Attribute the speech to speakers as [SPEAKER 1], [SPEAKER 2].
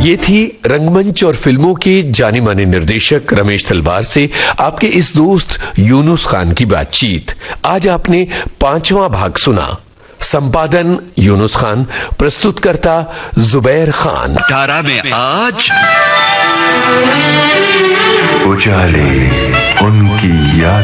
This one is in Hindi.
[SPEAKER 1] ये थी रंगमंच और फिल्मों के जाने माने निर्देशक रमेश तलवार से आपके इस दोस्त यूनुस खान की बातचीत। आज आपने 5वां भाग सुना। संपादन यूनुस खान, प्रस्तुतकर्ता जुबैर खान।
[SPEAKER 2] 18 में आज
[SPEAKER 3] उजाले उनकी याद